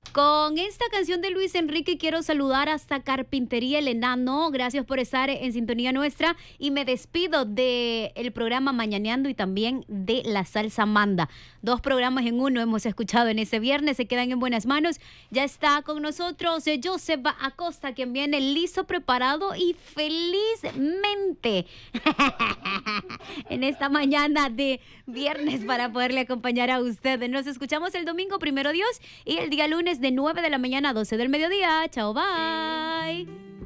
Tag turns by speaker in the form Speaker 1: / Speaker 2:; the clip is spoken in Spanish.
Speaker 1: Con esta canción de Luis Enrique quiero saludar hasta Carpintería El Enano. Gracias por estar en sintonía nuestra y me despido del programa Mañaneando y también de La Salsa Manda. 2 programas en uno hemos escuchado en ese viernes, se quedan en buenas manos. Ya está con nosotros Joseph Acosta, quien viene listo, preparado y felizmente en esta mañana de viernes para poderle acompañar a usted. Nos escuchamos el domingo, primero Dios, y el día lunes de 9 de la mañana a 12 del mediodía. Chao, bye.